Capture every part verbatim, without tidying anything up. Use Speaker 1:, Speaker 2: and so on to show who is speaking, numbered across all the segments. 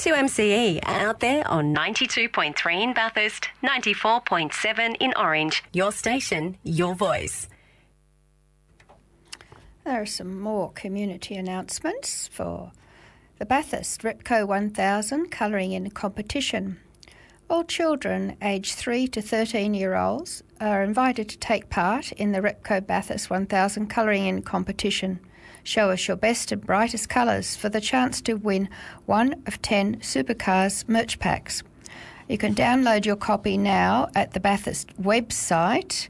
Speaker 1: two M C E, out there on ninety-two point three in Bathurst, ninety-four point seven in Orange. Your station, your voice.
Speaker 2: There are some more community announcements for the Bathurst Repco one thousand colouring in competition. All children aged three to thirteen-year-olds are invited to take part in the Repco Bathurst one thousand colouring in competition. Show us your best and brightest colours for the chance to win one of ten Supercars merch packs. You can download your copy now at the Bathurst website.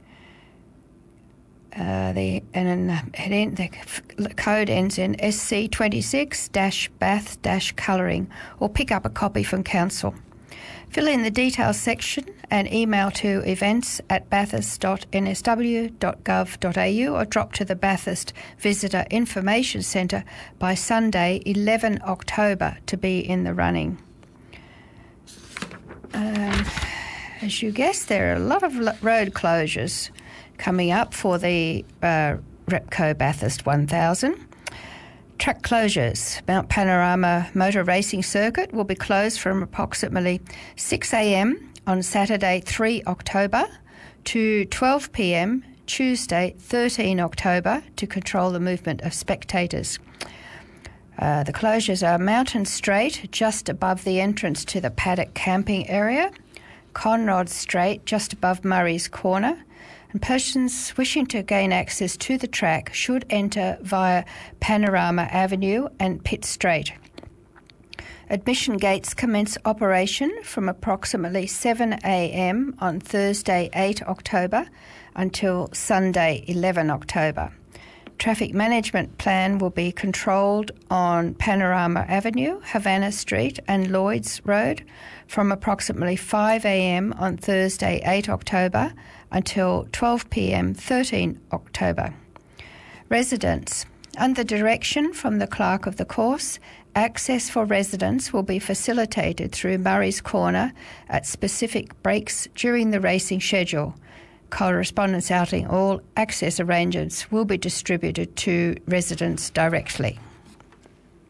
Speaker 2: Uh, the, and uh, the code ends in S C twenty-six Bath colouring, or pick up a copy from council. Fill in the details section and email to events at bathurst dot n s w dot gov dot a u or drop to the Bathurst Visitor Information Centre by Sunday, the eleventh of October, to be in the running. Um, as you guessed, there are a lot of road closures coming up for the uh, Repco Bathurst one thousand. Track closures. Mount Panorama Motor Racing Circuit will be closed from approximately six a m on Saturday, the third of October to twelve p m Tuesday, the thirteenth of October, to control the movement of spectators. Uh, the closures are Mountain Straight, just above the entrance to the Paddock camping area, Conrod Straight, just above Murray's Corner, and persons wishing to gain access to the track should enter via Panorama Avenue and Pitt Straight. Admission gates commence operation from approximately seven a m on Thursday, the eighth of October, until Sunday, the eleventh of October. Traffic management plan will be controlled on Panorama Avenue, Havana Street and Lloyd's Road from approximately five a m on Thursday, the eighth of October, until twelve p m thirteenth of October. Residents. Under direction from the clerk of the course, access for residents will be facilitated through Murray's Corner at specific breaks during the racing schedule. Correspondence outing all access arrangements will be distributed to residents directly.